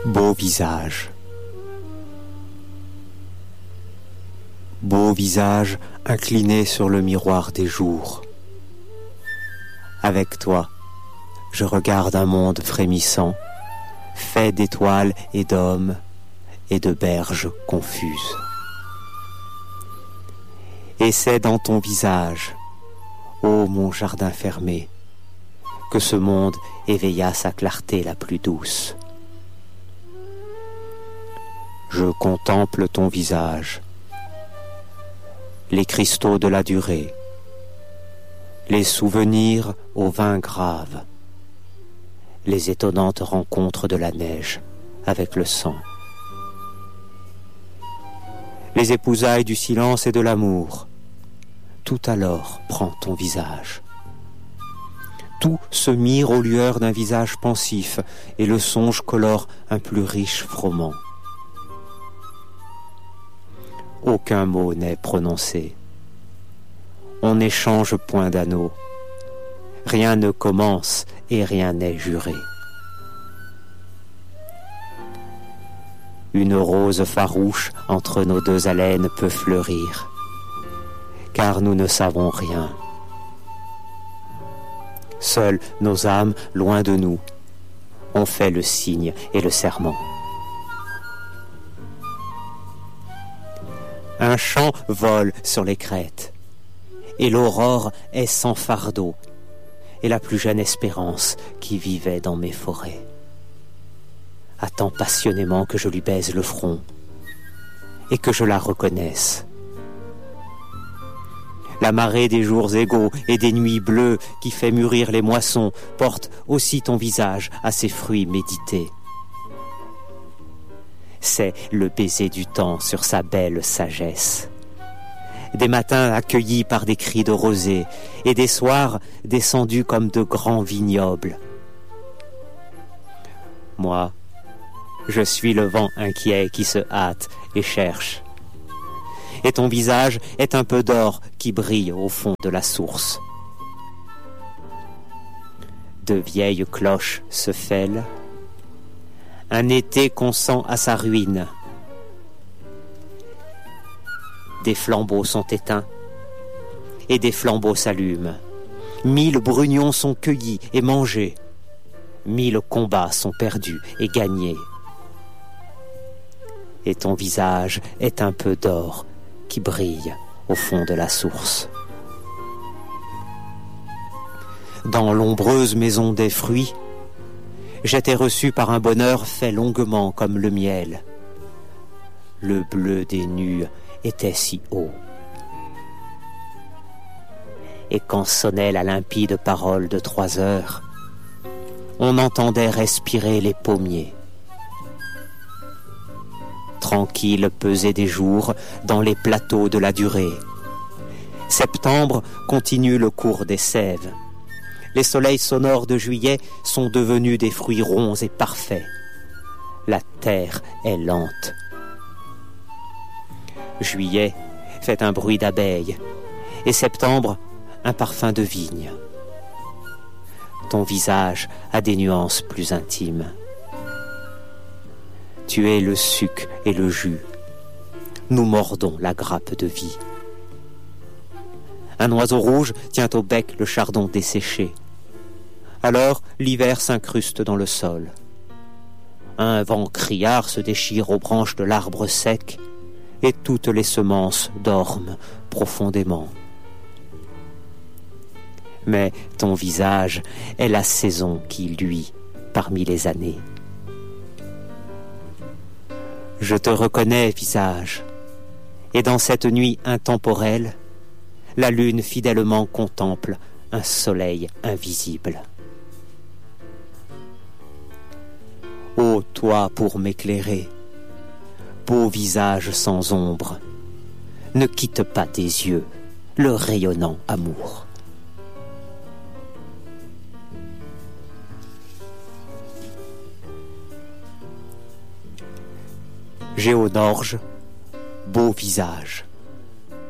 Beau visage. Beau visage incliné sur le miroir des jours. Avec toi, je regarde un monde frémissant, fait d'étoiles et d'hommes et de berges confuses. Et c'est dans ton visage, ô mon jardin fermé, que ce monde éveilla sa clarté la plus douce. Je contemple ton visage, les cristaux de la durée, les souvenirs au vin grave, les étonnantes rencontres de la neige avec le sang, les épousailles du silence et de l'amour. Tout alors prend ton visage. Tout se mire aux lueurs d'un visage pensif, et le songe colore un plus riche froment. Aucun mot n'est prononcé. On n'échange point d'anneaux. Rien ne commence et rien n'est juré. Une rose farouche entre nos deux haleines peut fleurir, car nous ne savons rien. Seules nos âmes, loin de nous, ont fait le signe et le serment. Un chant vole sur les crêtes, et l'aurore est sans fardeau, et la plus jeune espérance qui vivait dans mes forêts attend passionnément que je lui baise le front, et que je la reconnaisse. La marée des jours égaux et des nuits bleues qui fait mûrir les moissons porte aussi ton visage à ses fruits médités. C'est le baiser du temps sur sa belle sagesse. Des matins accueillis par des cris de rosée et des soirs descendus comme de grands vignobles. Moi, je suis le vent inquiet qui se hâte et cherche. Et ton visage est un peu d'or qui brille au fond de la source. De vieilles cloches se fêlent, un été consent à sa ruine. Des flambeaux sont éteints et des flambeaux s'allument. 1000 brugnons sont cueillis et mangés. 1000 combats sont perdus et gagnés. Et ton visage est un peu d'or qui brille au fond de la source. Dans l'ombreuse maison des fruits, j'étais reçu par un bonheur fait longuement comme le miel. Le bleu des nues était si haut. Et quand sonnait la limpide parole de 3 heures, on entendait respirer les pommiers. Tranquille peser des jours dans les plateaux de la durée. Septembre continue le cours des sèves. Les soleils sonores de juillet sont devenus des fruits ronds et parfaits. La terre est lente. Juillet fait un bruit d'abeilles et septembre un parfum de vigne. Ton visage a des nuances plus intimes. Tu es le suc et le jus. Nous mordons la grappe de vie. Un oiseau rouge tient au bec le chardon desséché. Alors l'hiver s'incruste dans le sol. Un vent criard se déchire aux branches de l'arbre sec et toutes les semences dorment profondément. Mais ton visage est la saison qui luit parmi les années. Je te reconnais, visage, et dans cette nuit intemporelle, la lune fidèlement contemple un soleil invisible. Ô toi pour m'éclairer, beau visage sans ombre, ne quitte pas tes yeux le rayonnant amour. Géonorge, beau visage.